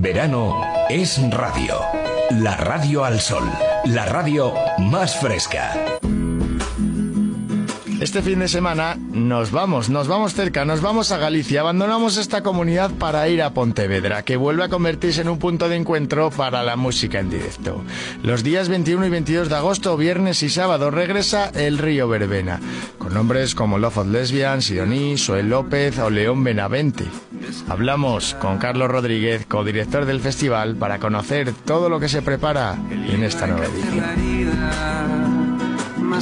verano es radio. La radio al sol. La radio más fresca. Este fin de semana nos vamos cerca, nos vamos a Galicia, abandonamos esta comunidad para ir a Pontevedra, que vuelve a convertirse en un punto de encuentro para la música en directo. Los días 21 y 22 de agosto, viernes y sábado, regresa el Río Verbena, con nombres como Love of Lesbian, Sidoní, Soel López o León Benavente. Hablamos con Carlos Rodríguez, codirector del festival, para conocer todo lo que se prepara en esta nueva edición. Más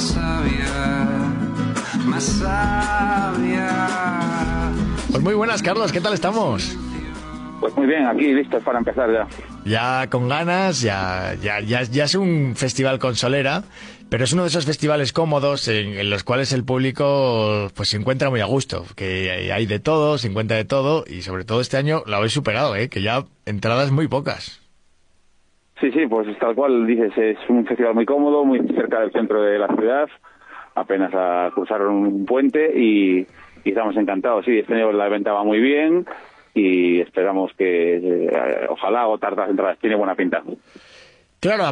sabia. Pues muy buenas, Carlos, ¿qué tal estamos? Pues muy bien, aquí listos para empezar ya. Ya con ganas, ya es un festival con solera, pero es uno de esos festivales cómodos en los cuales el público pues se encuentra muy a gusto, que hay de todo, se encuentra de todo, y sobre todo este año lo habéis superado, que ya entradas muy pocas. Sí, pues tal cual dices, es un festival muy cómodo, muy cerca del centro de la ciudad, apenas a cruzar un puente y estamos encantados. Sí, este año la venta va muy bien y esperamos que ojalá agotar las entradas, tiene buena pinta. Claro,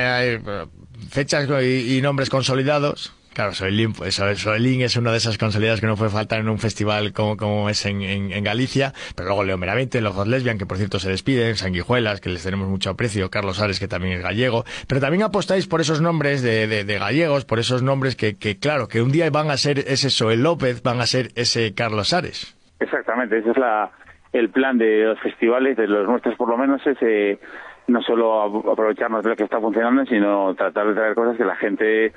fechas y nombres consolidados. Claro, Soelín es una de esas consolidadas que no puede faltar en un festival como es en Galicia, pero luego León Benavente, Love of Lesbian, que por cierto se despiden, Sanguijuelas, que les tenemos mucho aprecio, Carlos Ares, que también es gallego, pero también apostáis por esos nombres de gallegos, por esos nombres que claro, que un día van a ser ese Soel López, van a ser ese Carlos Ares. Exactamente, ese es el plan de los festivales, de los nuestros por lo menos, es no solo aprovecharnos de lo que está funcionando, sino tratar de traer cosas que la gente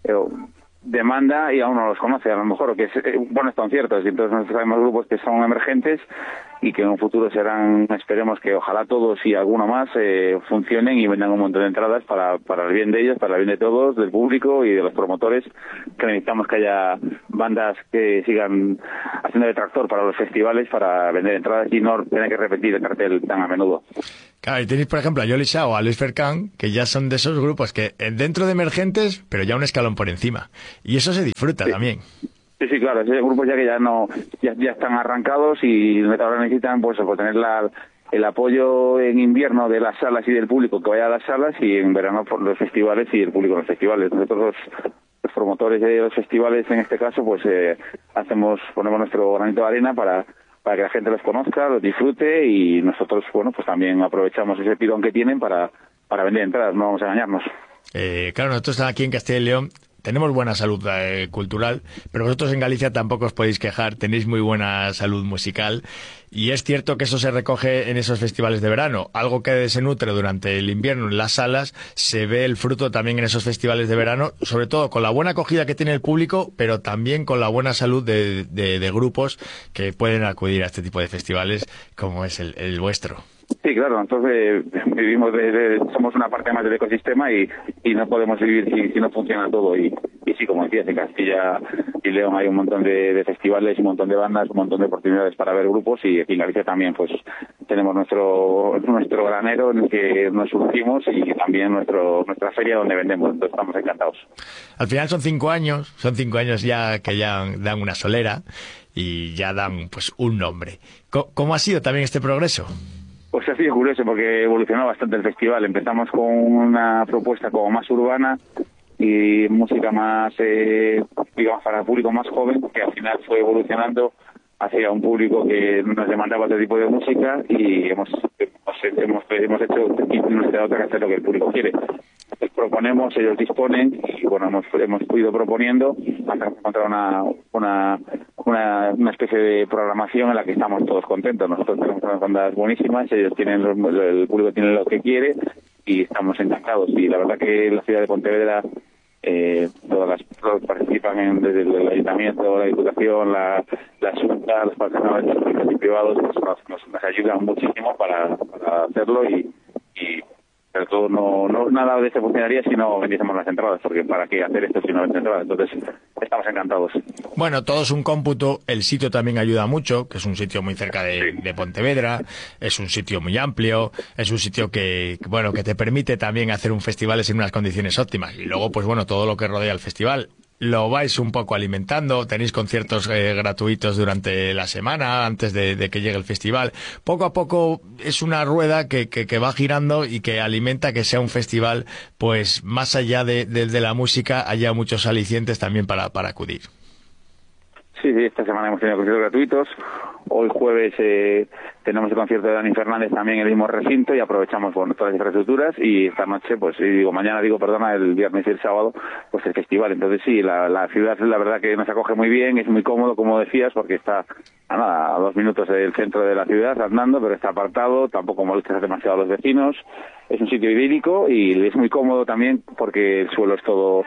demanda y aún no los conoce, a lo mejor, o que están ciertos, y entonces nosotros tenemos grupos que son emergentes y que en un futuro serán, esperemos que ojalá todos y alguno más funcionen y vendan un montón de entradas para el bien de ellos, para el bien de todos, del público y de los promotores, que necesitamos que haya bandas que sigan haciendo de tractor para los festivales para vender entradas y no tener que repetir el cartel tan a menudo. Claro, y tenéis, por ejemplo, a Yoli Shao o a Luis Fercán, que ya son de esos grupos que dentro de emergentes, pero ya un escalón por encima. Y eso se disfruta también. Sí, claro, esos grupos ya que ya están arrancados y ahora necesitan pues tener el apoyo en invierno de las salas y del público que vaya a las salas, y en verano por los festivales y el público en los festivales. Nosotros los promotores de los festivales, en este caso, pues ponemos nuestro granito de arena para que la gente los conozca, los disfrute, y nosotros, pues también aprovechamos ese tirón que tienen para vender entradas, no vamos a engañarnos. Claro, nosotros aquí en Castilla y León tenemos buena salud cultural, pero vosotros en Galicia tampoco os podéis quejar, tenéis muy buena salud musical, y es cierto que eso se recoge en esos festivales de verano, algo que se nutre durante el invierno en las salas, se ve el fruto también en esos festivales de verano, sobre todo con la buena acogida que tiene el público, pero también con la buena salud de grupos que pueden acudir a este tipo de festivales como es el vuestro. Sí, claro, entonces vivimos somos una parte más del ecosistema y no podemos vivir si no funciona todo, y sí, como decías, en Castilla y León hay un montón de festivales, un montón de bandas, un montón de oportunidades para ver grupos, y aquí en Galicia también pues tenemos nuestro granero en el que nos surgimos, y también nuestra feria donde vendemos, entonces estamos encantados. Al final son 5 años ya que ya dan una solera y ya dan pues un nombre. ¿Cómo ha sido también este progreso? Pues ha sido curioso porque evolucionó bastante el festival. Empezamos con una propuesta como más urbana y música más, digamos, para el público más joven, que al final fue evolucionando hacia un público que nos demandaba otro tipo de música, y hemos hecho nuestra otra que hacer lo que el público quiere. Les proponemos, ellos disponen, y hemos ido proponiendo hasta encontrar una especie de programación en la que estamos todos contentos. Nosotros tenemos unas bandas buenísimas, ellos el público tiene lo que quiere y estamos encantados. Y la verdad que en la ciudad de Pontevedra todos participan desde el ayuntamiento, la diputación, la Junta, los patrocinadores públicos y privados, nos ayudan muchísimo para hacerlo, y pero todo no nada de esto funcionaría si no vendiésemos las entradas, porque ¿para qué hacer esto si no venden entradas? Entonces estamos encantados. Bueno, todo es un cómputo, el sitio también ayuda mucho, que es un sitio muy cerca de Pontevedra, es un sitio muy amplio, es un sitio que te permite también hacer un festival en unas condiciones óptimas, y luego pues todo lo que rodea el festival. lo vais un poco alimentando, tenéis conciertos gratuitos durante la semana antes de que llegue el festival. Poco a poco es una rueda que va girando y que alimenta que sea un festival, pues más allá de la música, haya muchos alicientes también para acudir. Sí, esta semana hemos tenido conciertos gratuitos. Hoy jueves tenemos el concierto de Dani Fernández también en el mismo recinto y aprovechamos todas las infraestructuras y esta noche, el viernes y el sábado, pues el festival. Entonces sí, la ciudad la verdad que nos acoge muy bien, es muy cómodo, como decías, porque está a 2 minutos del centro de la ciudad andando, pero está apartado, tampoco molestas demasiado a los vecinos. Es un sitio idílico y es muy cómodo también porque el suelo es todo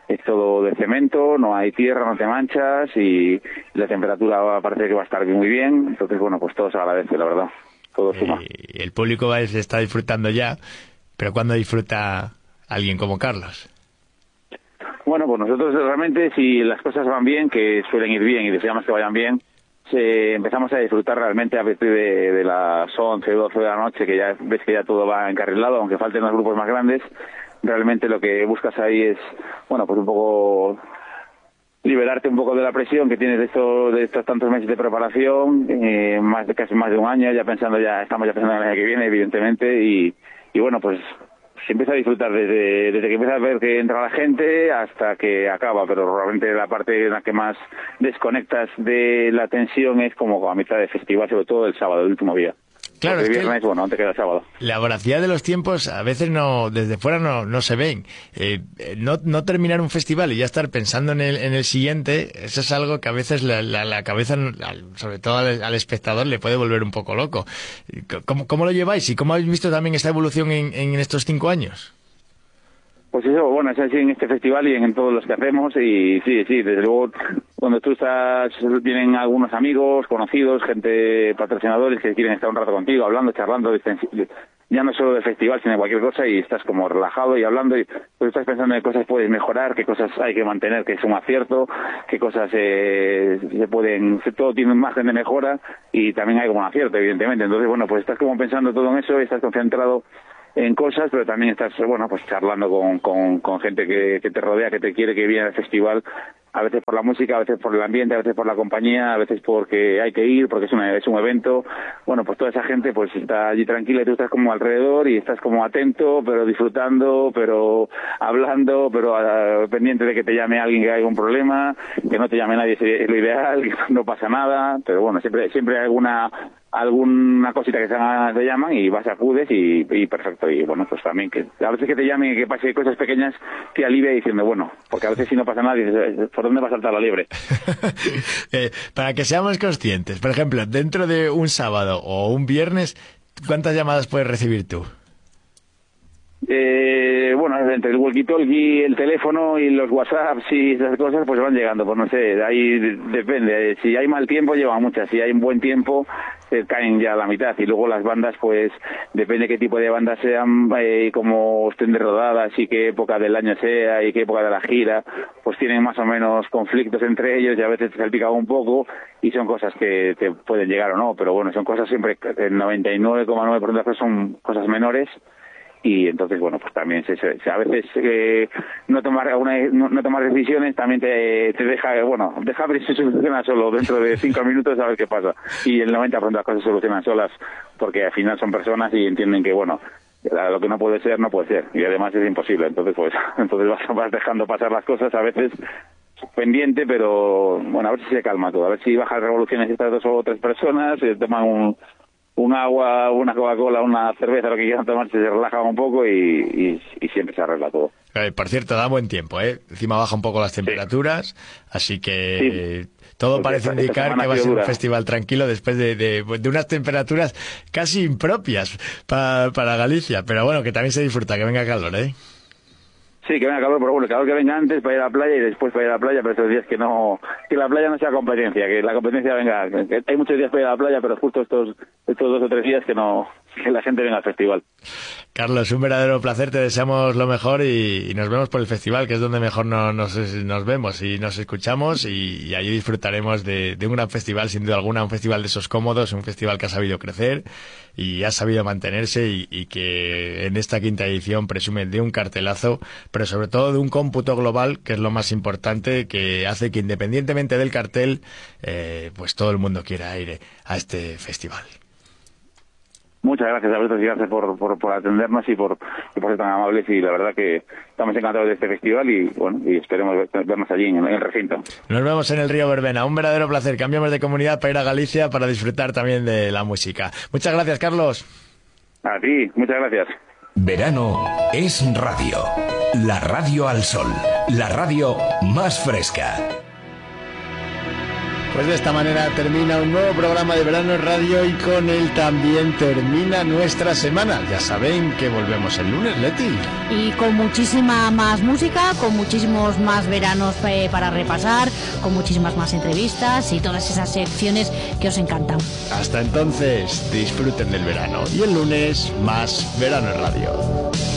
de cemento, no hay tierra, no te manchas y la temperatura parece que va a estar muy bien. Entonces, bueno, pues todo se agradece, la verdad. Todo suma. El público está disfrutando ya, pero ¿cuándo disfruta alguien como Carlos? Bueno, pues nosotros realmente, si las cosas van bien, que suelen ir bien y deseamos que vayan bien, empezamos a disfrutar realmente a partir de las 11, 12 de la noche, que ya ves que ya todo va encarrilado, aunque falten los grupos más grandes. Realmente lo que buscas ahí es, bueno, pues un poco liberarte un poco de la presión que tienes de estos tantos meses de preparación, casi más de un año, estamos ya pensando en el año que viene, evidentemente, y bueno, pues se empieza a disfrutar desde que empiezas a ver que entra la gente hasta que acaba, pero realmente la parte en la que más desconectas de la tensión es como a mitad de festival, sobre todo el sábado, el último día. Claro, el viernes, bueno, te queda el sábado. La voracidad de los tiempos a veces desde fuera no se ven. No terminar un festival y ya estar pensando en el siguiente, eso es algo que a veces la cabeza, sobre todo al espectador, le puede volver un poco loco. ¿Cómo lo lleváis y cómo habéis visto también esta evolución en estos 5 años? Pues eso, bueno, es así en este festival y en todos los que hacemos y sí, desde luego cuando tú estás, vienen algunos amigos, conocidos, gente, patrocinadores que quieren estar un rato contigo, hablando, charlando, ya no solo del festival, sino de cualquier cosa y estás como relajado y hablando y pues estás pensando en qué cosas puedes mejorar, qué cosas hay que mantener, que es un acierto, qué cosas todo tiene un margen de mejora y también hay como un acierto, evidentemente. Entonces, bueno, pues estás como pensando todo en eso y estás concentrado en cosas, pero también estás, bueno, pues charlando con gente que te rodea, que te quiere, que viene al festival, a veces por la música, a veces por el ambiente, a veces por la compañía, a veces porque hay que ir, porque es un evento. Bueno, pues toda esa gente pues está allí tranquila y tú estás como alrededor y estás como atento, pero disfrutando, pero hablando, pero pendiente de que te llame alguien que haya un problema, que no te llame nadie es lo ideal, que no pasa nada, pero bueno, siempre hay alguna cosita que te llaman y vas, acudes y perfecto. Y bueno, pues también que a veces que te llamen y que pase cosas pequeñas te alivia diciendo, bueno, porque a veces si no pasa nada dices, ¿por dónde va a saltar la liebre? Para que seamos conscientes, por ejemplo, dentro de un sábado o un viernes, ¿cuántas llamadas puedes recibir tú? Bueno, entre el walkie-talkie, el teléfono y los WhatsApps y esas cosas, pues van llegando, pues no sé, ahí depende. Si hay mal tiempo, llevan muchas. Si hay un buen tiempo, se caen ya a la mitad. Y luego las bandas, pues depende qué tipo de bandas sean, cómo estén de rodadas y qué época del año sea y qué época de la gira, pues tienen más o menos conflictos entre ellos y a veces te salpica un poco y son cosas que te pueden llegar o no. Pero bueno, son cosas siempre, el 99,9% de las cosas son cosas menores. Y entonces, bueno, pues también a veces no tomar decisiones también te deja ver si se soluciona solo dentro de 5 minutos a ver qué pasa. Y el 90% de las cosas se solucionan solas porque al final son personas y entienden que, bueno, lo que no puede ser, no puede ser. Y además es imposible. Entonces vas dejando pasar las cosas a veces pendiente, pero bueno, a ver si se calma todo. A ver si bajan revoluciones estas 2 o 3 personas, toman un agua, una Coca-Cola, una cerveza, lo que quieran tomarse, se relaja un poco y siempre se arregla todo. Por cierto, da buen tiempo, ¿eh? Encima baja un poco las temperaturas, así que todo parece indicar que va a ser un festival tranquilo después de unas temperaturas casi impropias para Galicia, pero bueno, que también se disfruta, que venga calor, ¿eh? Sí, que venga calor, pero bueno, el calor que venga antes para ir a la playa y después para ir a la playa, pero estos días que la playa no sea competencia, que la competencia venga. Hay muchos días para ir a la playa, pero justo estos 2 o 3 días que no que la gente venga al festival. Carlos, un verdadero placer, te deseamos lo mejor y nos vemos por el festival, que es donde mejor nos vemos y nos escuchamos y allí disfrutaremos de un gran festival, sin duda alguna, un festival de esos cómodos, un festival que ha sabido crecer y ha sabido mantenerse y que en esta 5ª edición presume de un cartelazo, pero sobre todo de un cómputo global, que es lo más importante, que hace que independientemente del cartel, pues todo el mundo quiera ir a este festival. Muchas gracias, Alberto, y gracias por atendernos y por ser tan amables, y la verdad que estamos encantados de este festival y bueno, y esperemos vernos allí en el recinto. Nos vemos en el Río Verbena, un verdadero placer. Cambiamos de comunidad para ir a Galicia para disfrutar también de la música. Muchas gracias, Carlos. A ti, muchas gracias. Verano es radio. La radio al sol. La radio más fresca. Pues de esta manera termina un nuevo programa de Verano Radio y con él también termina nuestra semana. Ya saben que volvemos el lunes, Leti. Y con muchísima más música, con muchísimos más veranos para repasar, con muchísimas más entrevistas y todas esas secciones que os encantan. Hasta entonces, disfruten del verano. Y el lunes, más Verano Radio.